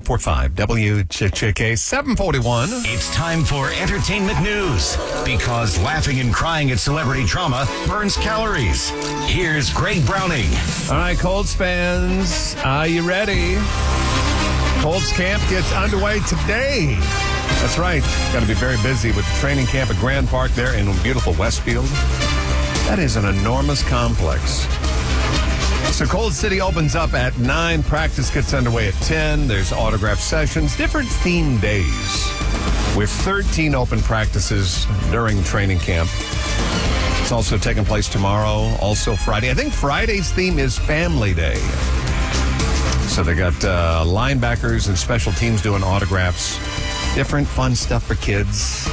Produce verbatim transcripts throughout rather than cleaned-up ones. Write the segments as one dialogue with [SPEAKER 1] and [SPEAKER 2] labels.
[SPEAKER 1] four five W J K seven forty-one.
[SPEAKER 2] It's time for entertainment news because laughing and crying at celebrity drama burns calories. Here's Greg Browning.
[SPEAKER 1] All right, Colts fans, are you ready? Colts camp gets underway today. That's right. Got to be very busy with the training camp at Grand Park there in beautiful Westfield. That is an enormous complex. So Cold City opens up at nine. Practice gets underway at ten. There's autograph sessions, different theme days with thirteen open practices during training camp. It's also taking place tomorrow, also Friday. I think Friday's theme is Family Day. So they got uh, linebackers and special teams doing autographs. Different fun stuff for kids.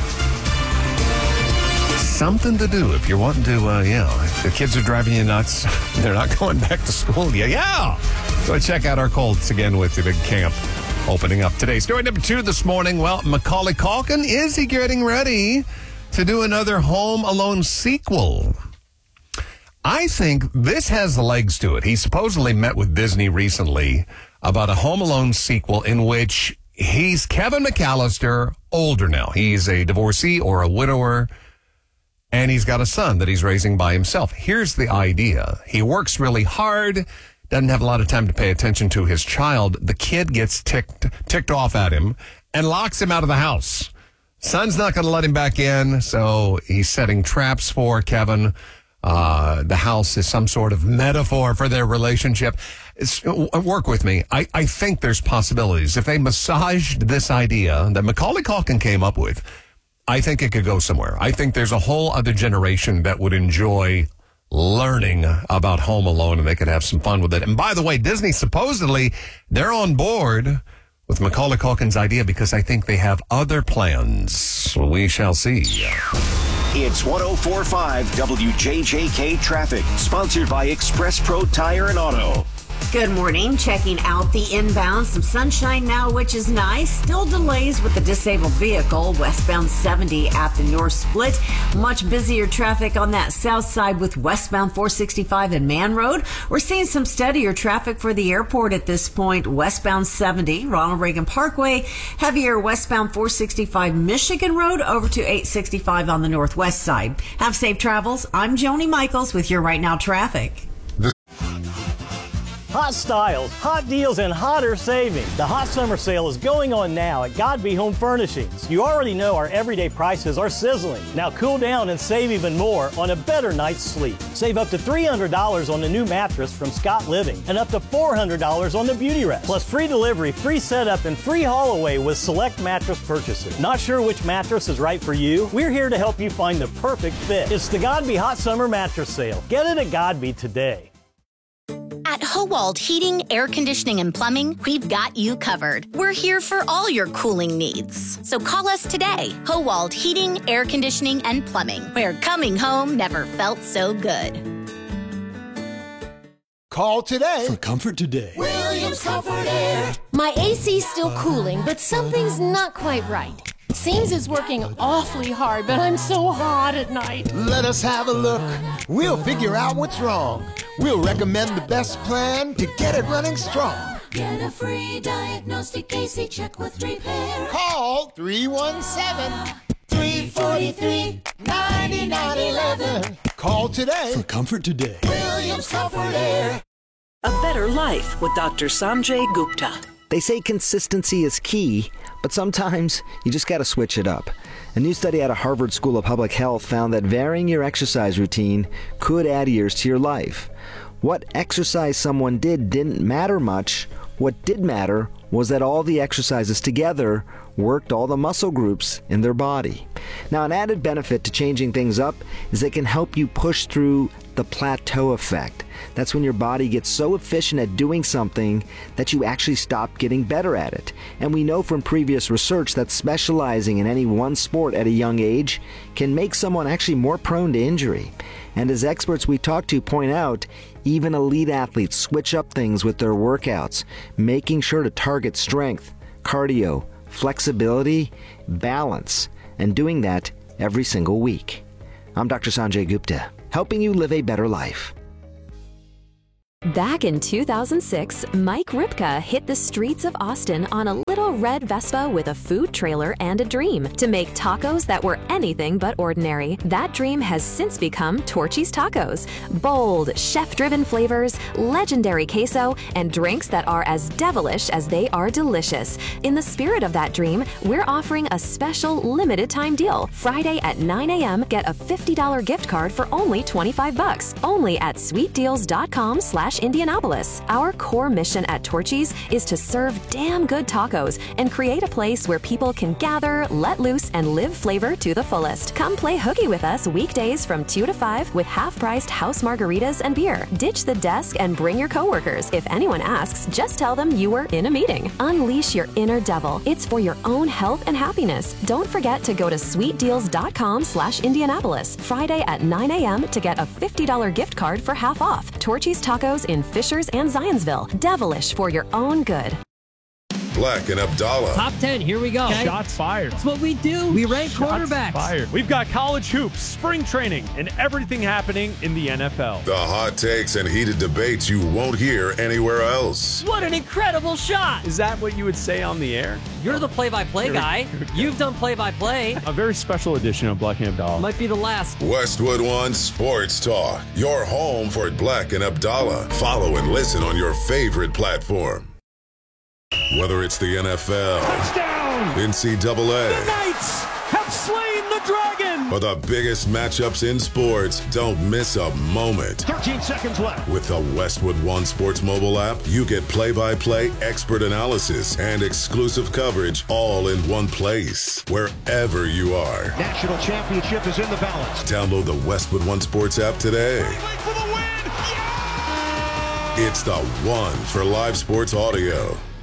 [SPEAKER 1] Something to do if you're wanting to, uh, you know, the kids are driving you nuts. They're not going back to school yet. Yeah. Go check out our Colts again with the big camp opening up today. Story number two this morning. Well, Macaulay Culkin, is he getting ready to do another Home Alone sequel? I think this has legs to it. He supposedly met with Disney recently about a Home Alone sequel in which he's Kevin McAllister, older now. He's a divorcee or a widower. And he's got a son that he's raising by himself. Here's the idea. He works really hard, doesn't have a lot of time to pay attention to his child. The kid gets ticked, ticked off at him and locks him out of the house. Son's not going to let him back in, so he's setting traps for Kevin. Uh, the house is some sort of metaphor for their relationship. It's, work with me. I, I think there's possibilities. If they massaged this idea that Macaulay Culkin came up with, I think it could go somewhere. I think there's a whole other generation that would enjoy learning about Home Alone, and they could have some fun with it. And by the way, Disney, supposedly, they're on board with Macaulay Culkin's idea because I think they have other plans. We shall see.
[SPEAKER 2] It's one oh four point five W J J K Traffic, sponsored by Express Pro Tire and Auto.
[SPEAKER 3] Good morning. Checking out the inbound. Some sunshine now, which is nice. Still delays with the disabled vehicle. Westbound seventy at the North Split. Much busier traffic on that south side with westbound four sixty-five and Man Road. We're seeing some steadier traffic for the airport at this point. Westbound seventy, Ronald Reagan Parkway. Heavier westbound four sixty-five Michigan Road over to eight sixty-five on the northwest side. Have safe travels. I'm Joni Michaels with your Right Now traffic.
[SPEAKER 4] Hot styles, hot deals, and hotter savings. The hot summer sale is going on now at Godby Home Furnishings. You already know our everyday prices are sizzling. Now cool down and save even more on a better night's sleep. Save up to three hundred dollars on the new mattress from Scott Living and up to four hundred dollars on the Beauty Rest. Plus free delivery, free setup, and free haul away with select mattress purchases. Not sure which mattress is right for you? We're here to help you find the perfect fit. It's the Godby Hot Summer Mattress Sale. Get it at Godby today.
[SPEAKER 5] At Howald Heating, Air Conditioning, and Plumbing, we've got you covered. We're here for all your cooling needs. So call us today. Howald Heating, Air Conditioning, and Plumbing, where coming home never felt so good.
[SPEAKER 6] Call today
[SPEAKER 7] for comfort today.
[SPEAKER 6] Williams Comfort Air.
[SPEAKER 8] My A C's still cooling, but something's not quite right. Seems it's working awfully hard, but I'm so hot at night.
[SPEAKER 6] Let us have a look. We'll figure out what's wrong. We'll recommend the best plan to get it running strong.
[SPEAKER 9] Get a free diagnostic A C check with repair.
[SPEAKER 6] Call three one seven, three four three, nine nine one one. Call today
[SPEAKER 7] for comfort today.
[SPEAKER 6] Williams Comfort Air.
[SPEAKER 10] A better life with Doctor Sanjay Gupta.
[SPEAKER 11] They say consistency is key, but sometimes you just got to switch it up. A new study out of Harvard School of Public Health found that varying your exercise routine could add years to your life. What exercise someone did didn't matter much. What did matter was that all the exercises together worked all the muscle groups in their body. Now, an added benefit to changing things up is it can help you push through the plateau effect. That's when your body gets so efficient at doing something that you actually stop getting better at it. And we know from previous research that specializing in any one sport at a young age can make someone actually more prone to injury. And as experts we talk to point out, even elite athletes switch up things with their workouts, making sure to target strength, cardio, flexibility, balance, and doing that every single week. I'm Doctor Sanjay Gupta, helping you live a better life.
[SPEAKER 12] Back in two thousand six, Mike Ripka hit the streets of Austin on a
[SPEAKER 7] little red Vespa with a food trailer and a dream to make tacos that were anything but ordinary. That dream has since become Torchy's Tacos. Bold, chef-driven flavors, legendary queso, and drinks that are as devilish as they are delicious. In the spirit of that dream, we're offering a special limited-time deal. Friday at nine a.m., get a fifty dollars gift card for only twenty-five bucks. Only at sweetdeals.com slash Indianapolis. Our core mission at Torchy's is to serve damn good tacos and create a place where people can gather, let loose, and live flavor to the fullest. Come play hooky with us weekdays from two to five with half-priced house margaritas and beer. Ditch the desk and bring your coworkers. If anyone asks, just tell them you were in a meeting. Unleash your inner devil. It's for your own health and happiness. Don't forget to go to sweetdeals.com slash Indianapolis Friday at nine a.m. to get a fifty dollars gift card for half off. Torchy's Tacos in Fishers and Zionsville. Devilish for your own good.
[SPEAKER 12] Black and Abdallah.
[SPEAKER 13] Top ten, here we go.
[SPEAKER 14] Okay. Shots fired.
[SPEAKER 13] That's what we do. We rank
[SPEAKER 14] Shots
[SPEAKER 13] quarterbacks.
[SPEAKER 14] Fired. We've got college hoops, spring training, and everything happening in the N F L.
[SPEAKER 12] The hot takes and heated debates you won't hear anywhere else.
[SPEAKER 13] What an incredible shot.
[SPEAKER 14] Is that what you would say on the air?
[SPEAKER 13] You're the play-by-play guy. You've done play-by-play.
[SPEAKER 14] A very special edition of Black and Abdallah.
[SPEAKER 13] Might be the last.
[SPEAKER 12] Westwood One Sports Talk. Your home for Black and Abdallah. Follow and listen on your favorite platform. Whether it's the N F L,
[SPEAKER 14] touchdown,
[SPEAKER 12] N C double A,
[SPEAKER 14] the Knights have slain the dragon,
[SPEAKER 12] or the biggest matchups in sports, don't miss a moment.
[SPEAKER 14] thirteen seconds left.
[SPEAKER 12] With the Westwood One Sports mobile app, you get play-by-play expert analysis and exclusive coverage all in one place, wherever you are.
[SPEAKER 14] National championship is in the balance.
[SPEAKER 12] Download the Westwood One Sports app today.
[SPEAKER 14] For the win. Yeah!
[SPEAKER 12] It's the one for live sports audio.